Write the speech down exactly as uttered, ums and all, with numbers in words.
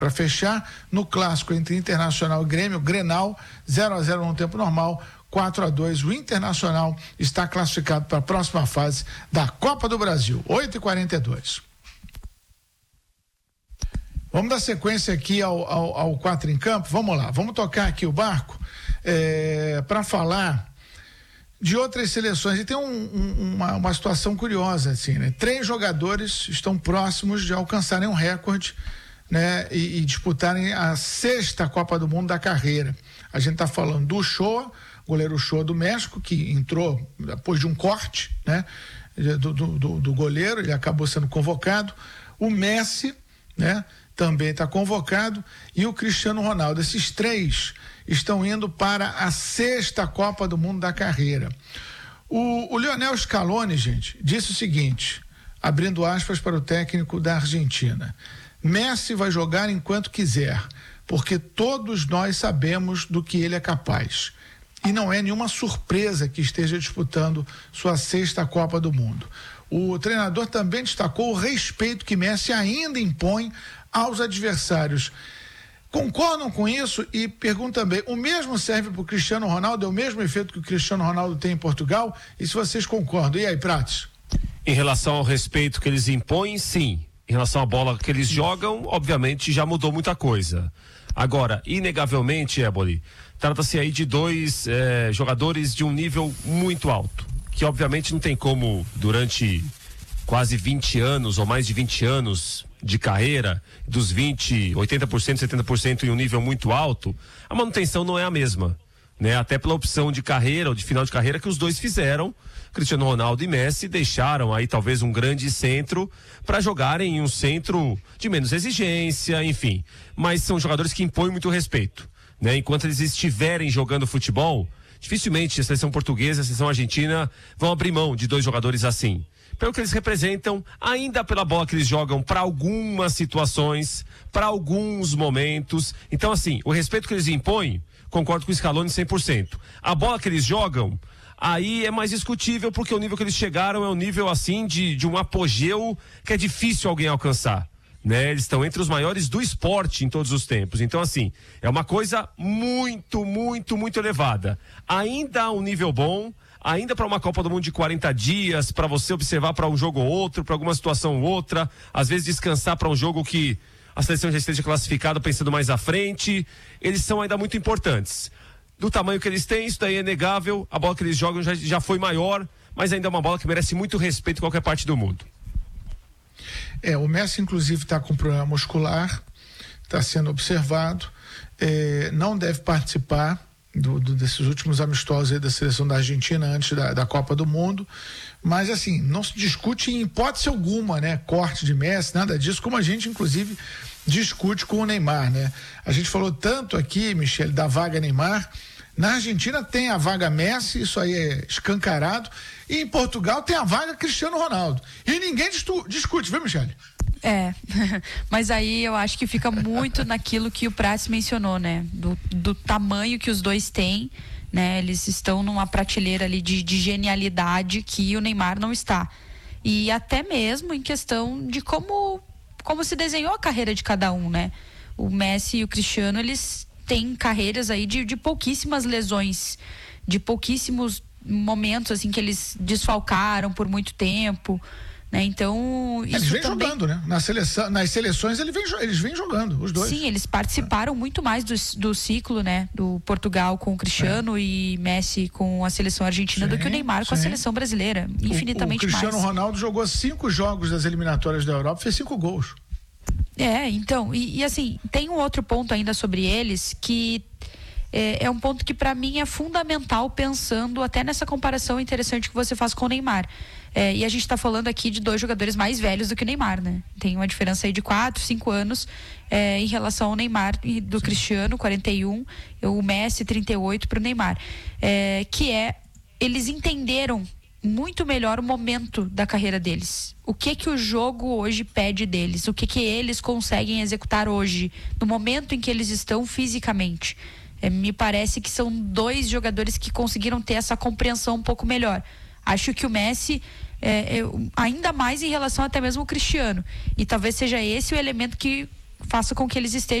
Para fechar, no clássico entre Internacional e Grêmio, Grenal, zero a zero no tempo normal, quatro a dois. O Internacional está classificado para a próxima fase da Copa do Brasil, oito e quarenta e dois. Vamos dar sequência aqui ao, ao, ao quatro em campo. Vamos lá, vamos tocar aqui o barco é, para falar de outras seleções. E tem um, um, uma, uma situação curiosa, assim, né? Três jogadores estão próximos de alcançarem um recorde, né? E, e disputarem a sexta Copa do Mundo da carreira. A gente está falando do Ochoa, goleiro Ochoa do México, que entrou depois de um corte, né? Do, do, do, do goleiro, ele acabou sendo convocado. O Messi, né? Também está convocado, e o Cristiano Ronaldo. Esses três estão indo para a sexta Copa do Mundo da carreira. O, o Lionel Scaloni, gente, disse o seguinte, abrindo aspas para o técnico da Argentina: Messi vai jogar enquanto quiser, porque todos nós sabemos do que ele é capaz. E não é nenhuma surpresa que esteja disputando sua sexta Copa do Mundo. O treinador também destacou o respeito que Messi ainda impõe aos adversários. Concordam com isso? E pergunto também, o mesmo serve para o Cristiano Ronaldo? É o mesmo efeito que o Cristiano Ronaldo tem em Portugal? E se vocês concordam? E aí, Prates? Em relação ao respeito que eles impõem, sim. Em relação à bola que eles jogam, obviamente já mudou muita coisa. Agora, inegavelmente, Éboli, trata-se aí de dois eh, jogadores de um nível muito alto, que obviamente não tem como, durante quase vinte anos ou mais de vinte anos de carreira, dos vinte, oitenta por cento, setenta por cento em um nível muito alto, a manutenção não é a mesma, né? Até pela opção de carreira ou de final de carreira que os dois fizeram. Cristiano Ronaldo e Messi deixaram aí talvez um grande centro para jogarem em um centro de menos exigência, enfim, mas são jogadores que impõem muito respeito, né? Enquanto eles estiverem jogando futebol, dificilmente a seleção portuguesa, a seleção argentina vão abrir mão de dois jogadores assim, pelo que eles representam, ainda pela bola que eles jogam para algumas situações, para alguns momentos. Então, assim, o respeito que eles impõem, concordo com o Scaloni cem por cento. A bola que eles jogam, aí é mais discutível, porque o nível que eles chegaram é um nível, assim, de, de um apogeu que é difícil alguém alcançar, né? Eles estão entre os maiores do esporte em todos os tempos. Então, assim, é uma coisa muito, muito, muito elevada. Ainda há um nível bom, ainda para uma Copa do Mundo de quarenta dias, para você observar para um jogo ou outro, para alguma situação ou outra, às vezes descansar para um jogo que a seleção já esteja classificada pensando mais à frente, eles são ainda muito importantes. Do tamanho que eles têm, isso daí é inegável, a bola que eles jogam já, já foi maior, mas ainda é uma bola que merece muito respeito em qualquer parte do mundo. É, o Messi inclusive está com problema muscular, está sendo observado, é, não deve participar Do, do, desses últimos amistosos aí da seleção da Argentina antes da, da Copa do Mundo, mas assim, não se discute em hipótese alguma, né, corte de Messi, nada disso, como a gente inclusive discute com o Neymar, né? A gente falou tanto aqui, Michele, da vaga Neymar. Na Argentina tem a vaga Messi, isso aí é escancarado, e em Portugal tem a vaga Cristiano Ronaldo, e ninguém distu, discute, viu, Michele? É, mas aí eu acho que fica muito naquilo que o Prates mencionou, né? Do, do tamanho que os dois têm, né? Eles estão numa prateleira ali de, de genialidade que o Neymar não está. E até mesmo em questão de como, como se desenhou a carreira de cada um, né? O Messi e o Cristiano, eles têm carreiras aí de, de pouquíssimas lesões, de pouquíssimos momentos assim que eles desfalcaram por muito tempo, né? Então isso eles vêm também... jogando, né? Na seleção, nas seleções eles vêm, eles vêm jogando, os dois. Sim, eles participaram muito mais do, do ciclo, né? Do Portugal com o Cristiano é. e Messi com a seleção argentina, sim, do que o Neymar sim. com a seleção brasileira, infinitamente mais. O, o Cristiano mais. Ronaldo jogou cinco jogos das eliminatórias da Europa, fez cinco gols. É, então, e, e assim, tem um outro ponto ainda sobre eles que é, é um ponto que para mim é fundamental, pensando até nessa comparação interessante que você faz com o Neymar. É, e a gente está falando aqui de dois jogadores mais velhos do que o Neymar, né? Tem uma diferença aí de quatro, cinco anos é, em relação ao Neymar e do Sim. Cristiano, quarenta e um, o Messi, trinta e oito para o Neymar. É, que é, eles entenderam muito melhor o momento da carreira deles. O que que o jogo hoje pede deles, o que que eles conseguem executar hoje, no momento em que eles estão fisicamente. É, me parece que são dois jogadores que conseguiram ter essa compreensão um pouco melhor. Acho que o Messi, é, é, ainda mais em relação até mesmo ao Cristiano, e talvez seja esse o elemento que faça com que eles estejam